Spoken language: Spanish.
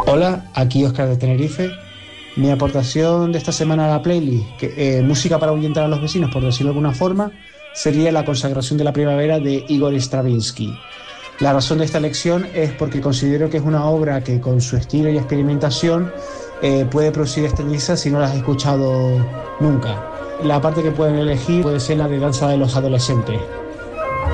Hola, aquí Oscar de Tenerife. Mi aportación de esta semana a la playlist, música para ahuyentar a los vecinos, por decirlo de alguna forma, sería La consagración de la primavera de Igor Stravinsky. La razón de esta elección es porque considero que es una obra que con su estilo y experimentación puede producir extrañeza si no la has escuchado nunca. La parte que pueden elegir puede ser la de Danza de los Adolescentes.